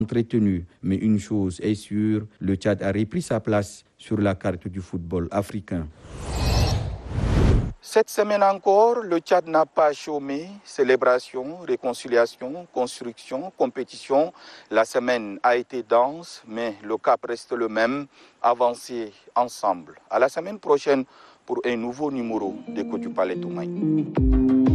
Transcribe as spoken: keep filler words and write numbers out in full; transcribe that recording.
entretenu. Mais une chose est sûre, le Tchad a repris sa place sur la carte du football africain. Cette semaine encore, le Tchad n'a pas chômé. Célébration, réconciliation, construction, compétition. La semaine a été dense, mais le cap reste le même. Avancer ensemble. À la semaine prochaine pour un nouveau numéro d'Écho du Palais Toumaï.